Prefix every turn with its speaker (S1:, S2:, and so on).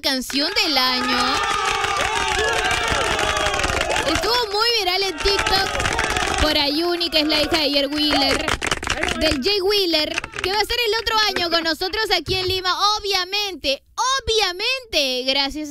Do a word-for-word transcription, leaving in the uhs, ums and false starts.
S1: canción del año. Estuvo muy viral en TikTok por Ayuni, que es la hija de Jay Wheeler, del Jay Wheeler, que va a ser el otro año con nosotros aquí en Lima. Obviamente, obviamente, gracias